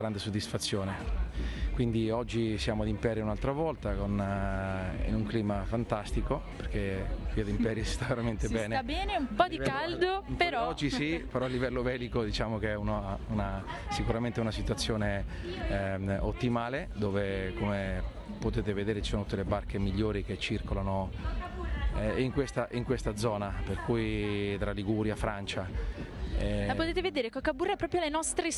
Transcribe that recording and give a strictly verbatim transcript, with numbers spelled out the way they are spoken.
grande soddisfazione, quindi oggi siamo ad Imperia un'altra volta con, uh, in un clima fantastico, perché qui ad Imperia si sta veramente si bene. Sta bene, un po' di livello, caldo, un però... Oggi sì, però a livello velico diciamo che è una, una, sicuramente una situazione eh, ottimale, dove come potete vedere ci sono tutte le barche migliori che circolano eh, in, questa, in questa zona, per cui tra Liguria, Francia. La potete vedere, Cocaburra è proprio alle nostre